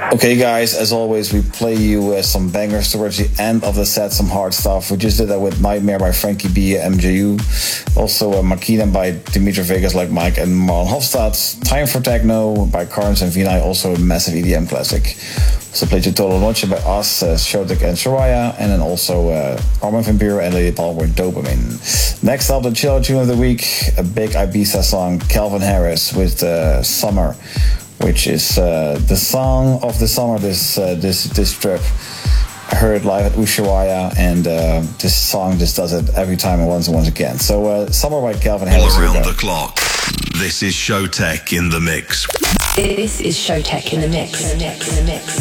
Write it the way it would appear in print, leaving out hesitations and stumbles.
Okay, guys, as always, we play you some bangers towards the end of the set, some hard stuff. We just did that with Nightmare by Frankie B, MJU. Also, Makina by Dimitri Vegas, like Mike, and Marlon Hofstad. Time for Techno by Carnes and Vinay, also a massive EDM classic. Also played you Total Noche by us, Shotek and Soraya, and then also Armin van Buuren and Lady Paul with Dopamine. Next up, the chill tune of the week, a big Ibiza song, Calvin Harris with Summer, which is the song of the summer this trip. I heard it live at Ushuaia, and this song just does it every time and once again. So Summer by Calvin Harris. All around the clock. This is Shotek in the mix. This is Shotek in the mix.